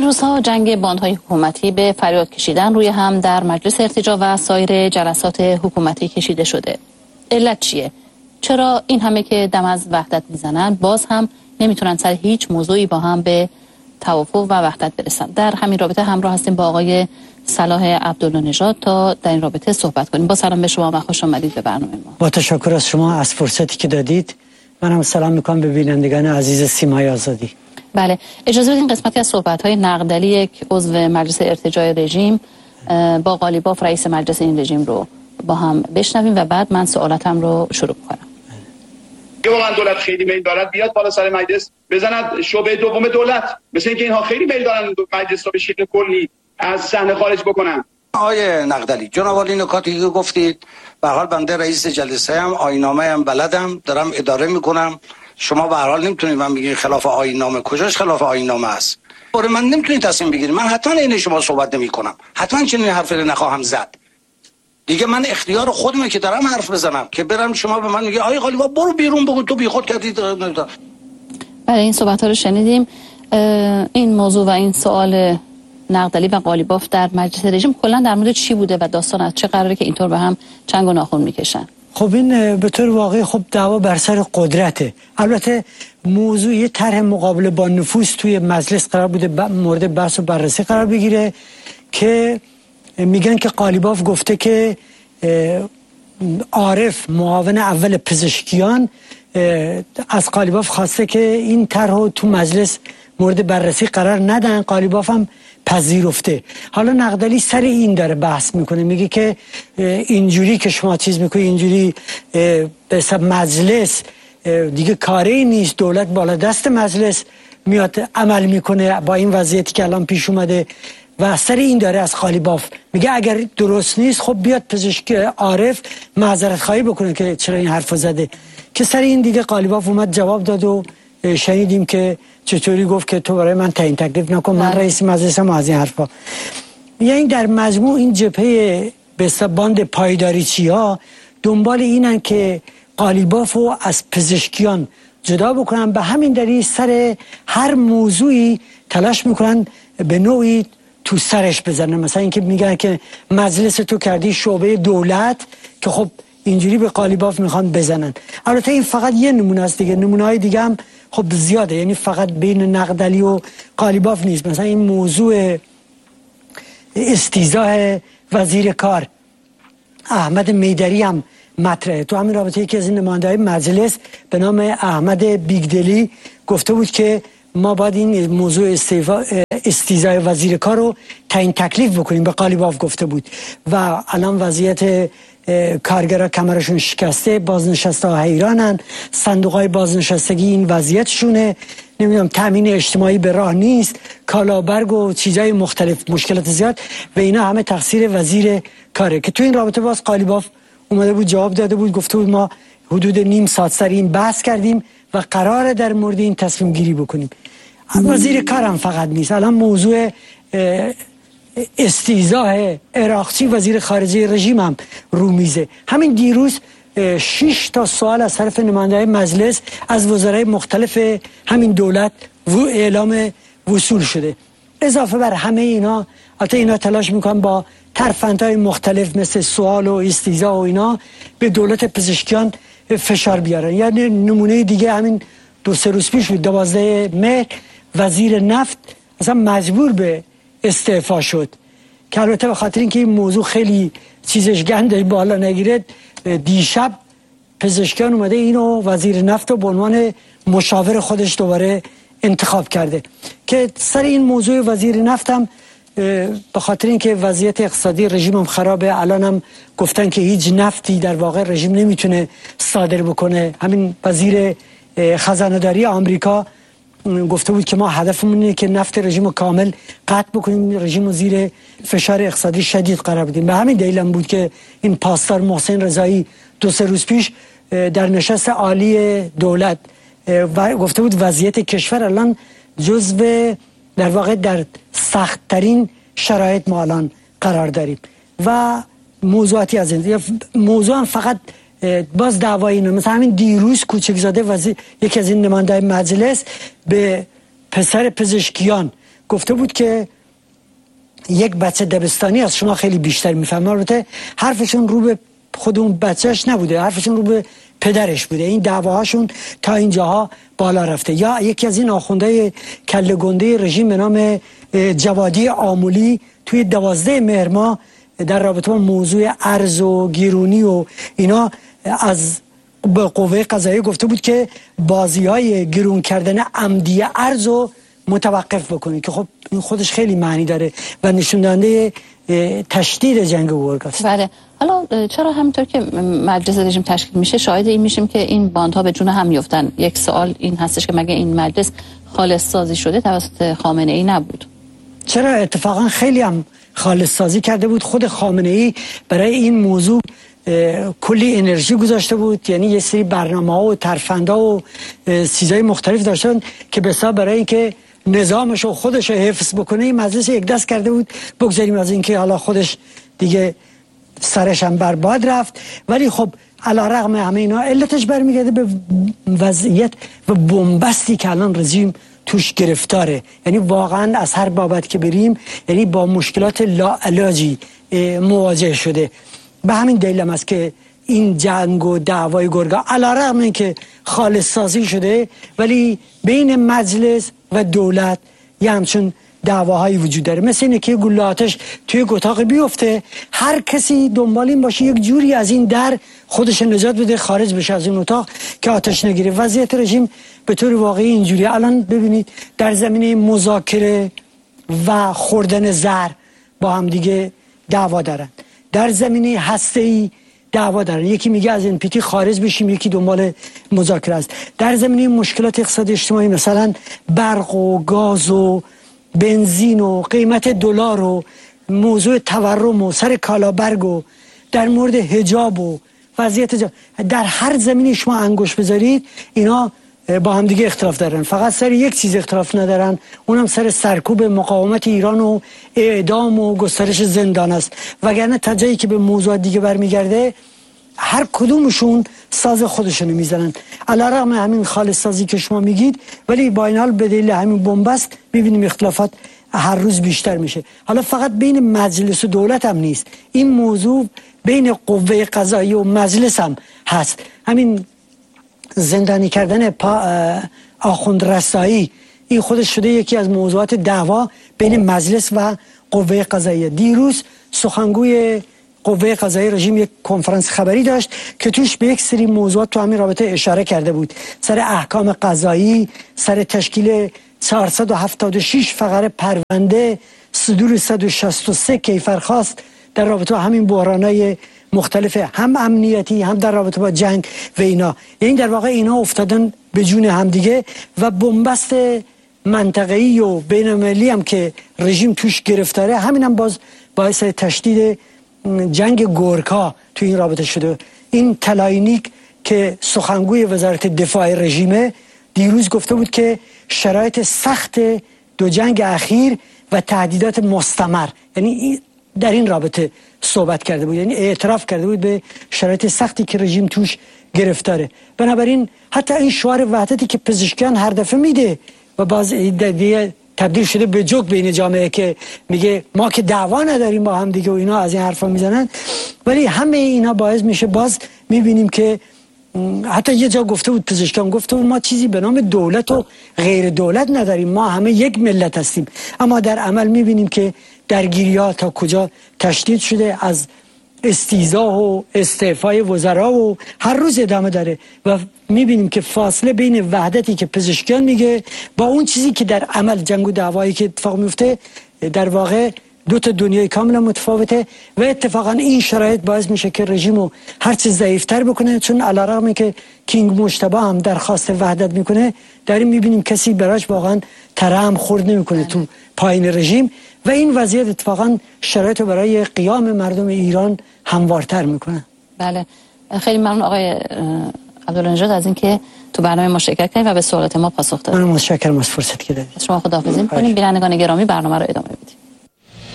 روزها جنگ باندهای حکومتی به فریاد کشیدن روی هم در مجلس ارتجاع و سایر جلسات حکومتی کشیده شده. علت چیه؟ چرا این همه که دم از وحدت میزنن باز هم نمیتونن سر هیچ موضوعی با هم به توافق و وحدت برسن؟ در همین رابطه همراه هستیم با آقای صلاح عبدالله نژاد تا در این رابطه صحبت کنیم. با سلام به شما و خوش آمدید به برنامه ما. با تشکر از شما از فرصتی که دادید. منم سلام میکنم به بینندگان عزیز سیمای آزادی. بله، اجازه بدین قسمتی از صحبت‌های نقدلی یک عضو مجلس ارتجاع رژیم با قالیباف رئیس مجلس این رژیم رو با هم بشنویم و بعد من سوالاتم رو شروع کنم. واقعا دولت خیلی میل دارد بیاد بالا سر مجلس بزند شعبه دوم دولت، مثل اینکه اینها خیلی میل دارن مجلس رو به شکل کلی از صحنه خارج بکنن. آقای نقدلی، جناب عالی نکاتی که گفتید، به هر حال بنده رئیس جلسه هم آیین‌نامه هم بلدم، دارم اداره میکنم. شما به هر حال نمیتونید من بگید خلاف آیین‌نامه. کجاش خلاف آیین‌نامه است؟ من نمیتونید تصمیم بگیرید. من حتما این شما صحبت نمیکنم، حتما چنین حرفی نخواهم زد. دیگه من اختیار خودمه که دارم حرف بزنم، که برم شما به من میگه آقای قالیباف برو بیرون بگو تو بیخود کردی. بله، این صحبت‌ها رو شنیدیم. این موضوع و این سوال نقدلی و قالیباف در مجلس رژیم کلا در مورد چی بوده و داستان از چه قراره که اینطور به هم چنگ و ناخن میکشن؟ خب این به طور واقعی خب دعوا بر سر قدرته. البته موضوع یه طرح مقابله با نفوذ توی مجلس قرار بوده مورد بحث و بررسی قرار بگیره که میگن که قالیباف گفته که عارف معاون اول پزشکیان از قالیباف خواسته که این طرح تو مجلس مورد بررسی قرار ندن. قالیباف هم پذیرفته. حالا نقدلی سر این داره بحث میکنه، میگه که اینجوری که شما چیز میکنی، اینجوری به حساب مجلس دیگه کاری نیست، دولت بالا دست مجلس میاد عمل میکنه با این وضعیتی که الان پیش اومده و سر این داره از قالیباف میگه اگر درست نیست خب بیاد پزشک عارف معذرت خواهی بکنه که چرا این حرفو زده. که سر این دیگه قالیباف اومد جواب داد و شنیدیم که چطوری گفت که تو برای من تعیین تکلیف نکن، من رئیس مجلسم از این حرفا. یعنی در مجموع این جبهه به باند پایداریچی ها دنبال اینن که قالیبافو از پزشکیان جدا بکنن. به همین دلیل سر هر موضوعی تلاش میکنن به نوعی تو سرش بزنن. مثلا اینکه میگن که مجلس تو کردی شعبه دولت، که خب اینجوری به قالیباف میخوان بزنن. البته این فقط یه نمونه است دیگه، نمونه‌های دیگه هم خب زیاده، یعنی فقط بین نقدلی و قالیباف نیست. مثلا این موضوع استیضاح وزیر کار احمد میدری هم مطرحه. تو همین رابطه یکی از این نماینده‌های مجلس به نام احمد بیگدلی گفته بود که ما باید این موضوع استیضاح وزیر کار رو تعیین تکلیف بکنیم، به قالیباف گفته بود. و الان وضعیت کارگرها کمرشون شکسته، بازنشسته ها حیرانن، صندوق های بازنشستگی این وضعیتشونه، نمیدونم تامین اجتماعی به راه نیست، کالابرگ و چیزهای مختلف، مشکلات زیاد و اینا همه تقصیر وزیر کاره. که تو این رابطه باز قالیباف اومده بود جواب داده بود، گفته بود ما حدود نیم ساعت سر این بحث کردیم و قراره در مورد این تصمیم گیری بکنیم. وزیر کارم فقط نیست، الان موضوع استیضاح عراقچی وزیر خارجه رژیم هم رو میزه. همین دیروز 6 تا سوال از طرف نماینده‌های مجلس از وزرای مختلف همین دولت اعلام وصول شده. اضافه بر همه اینا البته اینا تلاش میکنن با ترفندهای مختلف مثل سوال و استیضاح و اینا به دولت پزشکیان فشار بیارن. یعنی نمونه دیگه همین 2-3 روز پیش بود، 12 مهر وزیر نفت اصلا مجبور به استعفا شد که البته به خاطر اینکه این موضوع خیلی چیزش گندش بالا نگیره، دیشب پزشکیان اومده اینو وزیر نفت رو به عنوان مشاور خودش دوباره انتخاب کرده. که سر این موضوع وزیر نفت هم به خاطر اینکه وضعیت اقتصادی رژیم هم خرابه، الان هم گفتن که هیچ نفتی در واقع رژیم نمیتونه صادر بکنه. همین وزیر خزانه‌داری آمریکا گفته بود که ما هدفمون اینه که نفت رژیم رو کامل قطع بکنیم، رژیم رو زیر فشار اقتصادی شدید قرار بدیم. به همین دلیل هم بود که این پاسدار محسن رضایی 2-3 روز پیش در نشست عالی دولت گفته بود وضعیت کشور الان جزو در واقع در سخت‌ترین شرایط ما الان قرار داریم و موضوعاتی از این موضوع هم فقط باز دعوایی اینه. مثلا همین دیروز کوچکزاده یکی از این نماینده‌های مجلس به پسر پزشکیان گفته بود که یک بچه دبستانی از شما خیلی بیشتر میفهمه. البته حرفشون رو به خود اون بچهش نبوده، حرفشون رو به پدرش بوده. این دعواهاشون تا اینجاها بالا رفته. یا یکی از این آخوندهای کله گنده رژیم به نام جوادی آمولی توی 12 مهر ماه در رابطه با موضوع ارز و گیرونی و اینا از به قوه قضاییه گفته بود که بازی‌های گیرون کردن عمدی ارز رو متوقف بکنید، که خب این خودش خیلی معنی داره و نشون دهنده تشدید جنگ گرگاست. بله. حالا چرا همینطور که مجلس رژیم تشکیل میشه شاهد این میشیم که این باندها به جون هم میافتن؟ یک سوال این هستش که مگه این مجلس خالص سازی شده توسط خامنه ای نبود؟ چرا؟ اتفاقا خیلی هم خالص سازی کرده بود. خود خامنه ای برای این موضوع کلی انرژی گذاشته بود، یعنی یه سری برنامه‌ها و ترفندها و چیزای مختلف داشتن که بسا برای اینکه نظامش و خودش رو حفظ بکنه این مجلس یک دست کرده بود. بگذاریم از اینکه حالا خودش دیگه سرش هم برباد رفت، ولی خب علیرغم همه اینا علتش برمیگرده به وضعیت و بنبستی که الان رژیم توش گرفتاره. یعنی واقعا از هر بابت که بریم یعنی با مشکلات لاعلاجی مواجه شده. به همین دلیل هم است که این جنگ و دعوای گرگا علیرغم اینکه خالص سازی شده ولی بین مجلس و دولت یه همچون دعواهایی وجود داره. مثل اینه که گلوله آتش توی اتاق بیفته، هر کسی دنبال این باشه یک جوری از این در خودش نجات بده، خارج بشه از این اتاق که آتش نگیره. وضعیت رژیم به طور واقعی اینجوری. الان ببینید در زمینه مذاکره و خوردن زر با هم دیگه دعوا دارن، در زمینه هسته‌ای دعوا دارن. یکی میگه از NPT خارج بشیم، یکی دنبال مذاکره است. در زمینه مشکلات اقتصادی اجتماعی مثلا برق و گاز و بنزین و قیمت دلار و موضوع تورم و سر کالابرگ و در مورد حجاب و وضعیت در هر زمینه شما انگوش بذارید اینا با هم دیگه اختلاف دارن. فقط سر یک چیز اختلاف ندارن، اونم سر سرکوب مقاومت ایران و اعدام و گسترش زندان است. وگرنه تا جایی که به موضوع دیگه برمیگرده هر کدومشون ساز خودشونو میزنن. علیرغم همین خالص سازی که شما میگید ولی با این حال به دلیل همین بنبست میبینیم اختلافات هر روز بیشتر میشه. حالا فقط بین مجلس و دولت هم نیست، این موضوع بین قوه قضاییه و مجلس هم هست. همین زندانی کردن آخوند رسایی این خودش شده یکی از موضوعات دعوا بین مجلس و قوه قضاییه. دیروز سخنگوی قوه قضاییه رژیم یک کنفرانس خبری داشت که توش به یک سری موضوعات تو همین رابطه اشاره کرده بود، سر احکام قضایی، سر تشکیل 476 فقره پرونده، صدور 163 کیفرخواست در رابطه با همین بحرانای مختلف، هم امنیتی هم در رابطه با جنگ و اینا. یعنی در واقع اینا افتادن به جون همدیگه و بنبست منطقه‌ای و بین‌المللی هم که رژیم توش گرفتاره همین هم باز باعث تشدید جنگ گورکا تو این رابطه شده. این کلاینیک که سخنگوی وزارت دفاع رژیمه دیروز گفته بود که شرایط سخت دو جنگ اخیر و تهدیدات مستمر، یعنی در این رابطه صحبت کرده بود، یعنی اعتراف کرده بود به شرایط سختی که رژیم توش گرفتاره. بنابراین حتی این شعار وحدتی که پزشکیان هر دفعه میده و باز تبدیل شده به جوک بین جامعه که میگه ما که دعوا نداریم با هم دیگه و اینا از این حرفا میزنن، ولی همه اینا باعث میشه باز میبینیم که حتی یه جا گفته بود پزشکان گفته بود ما چیزی به نام دولت و غیر دولت نداریم، ما همه یک ملت هستیم. اما در عمل میبینیم که درگیری‌ها تا کجا تشدید شده، از استیضاح و استعفای وزرا و هر روز ادامه داره و میبینیم که فاصله بین وحدتی که پزشکیان میگه با اون چیزی که در عمل جنگ و دعوایی که اتفاق میفته در واقع دو تا دنیای کاملا متفاوته و اتفاقا این شرایط باعث میشه که رژیمو هرچه ضعیفتر بکنه، چون علیرغم که کینگ مجتبی هم درخواست وحدت میکنه داریم میبینیم کسی براش واقعا ترحم خورد نمیکنه تو پایین رژیم و این وضعیت اتفاقا شرایط برای قیام مردم ایران هموارتر میکنه. بله، خیلی ممنون آقای عبدالله از اینکه تو برنامه ما شرکت کردید و به سوالات ما پاسخ دادید. من متشکرم از فرصتی که دادید. شما خداحافظی می‌کنیم. بینندگان گرامی برنامه رو ادامه بدید.